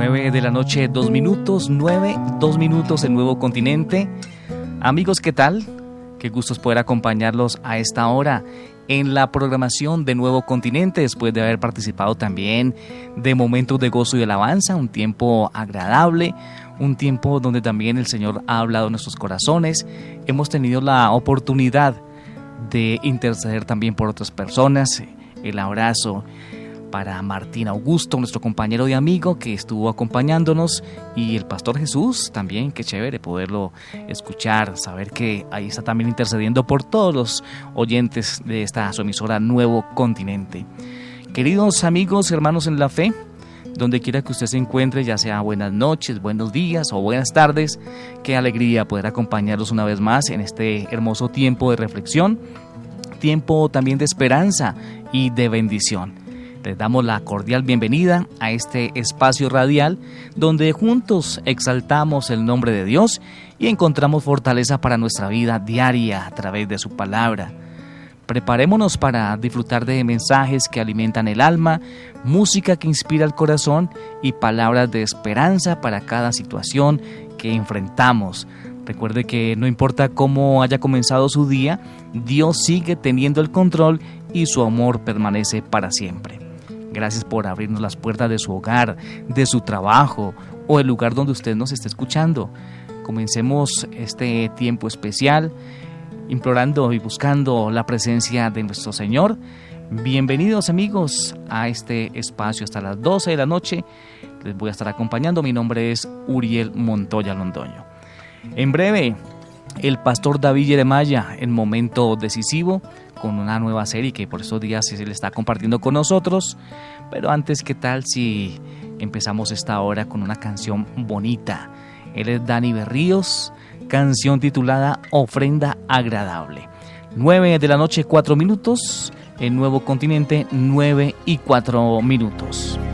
9 de la noche, 2 minutos, 2 minutos en Nuevo Continente. Amigos, ¿qué tal? Qué gustos poder acompañarlos a esta hora en la programación de Nuevo Continente, después de haber participado también de momentos de gozo y alabanza, un tiempo agradable, un tiempo donde también el Señor ha hablado en nuestros corazones. Hemos tenido la oportunidad de interceder también por otras personas. El abrazo para Martín Augusto, nuestro compañero y amigo que estuvo acompañándonos, y el Pastor Jesús también. Qué chévere poderlo escuchar, saber que ahí está también intercediendo por todos los oyentes de esta su emisora Nuevo Continente. Queridos amigos, hermanos en la fe, donde quiera que usted se encuentre, ya sea buenas noches, buenos días o buenas tardes, qué alegría poder acompañarlos una vez más en este hermoso tiempo de reflexión, tiempo también de esperanza y de bendición. Les damos la cordial bienvenida a este espacio radial donde juntos exaltamos el nombre de Dios y encontramos fortaleza para nuestra vida diaria a través de su palabra. Preparémonos para disfrutar de mensajes que alimentan el alma, música que inspira el corazón y palabras de esperanza para cada situación que enfrentamos. Recuerde que no importa cómo haya comenzado su día, Dios sigue teniendo el control y su amor permanece para siempre. Gracias por abrirnos las puertas de su hogar, de su trabajo o el lugar donde usted nos esté escuchando. Comencemos este tiempo especial implorando y buscando la presencia de nuestro Señor. Bienvenidos amigos a este espacio hasta las 12 de la noche. Les voy a estar acompañando. Mi nombre es Uriel Montoya Londoño. En breve, el pastor David Jeremiah en Momento Decisivo, con una nueva serie que por estos días se le está compartiendo con nosotros. Pero antes, ¿qué tal si empezamos esta hora con una canción bonita? Él es Dani Berríos, canción titulada Ofrenda Agradable. 9 de la noche, 4 minutos, en Nuevo Continente, 9 y 4 minutos.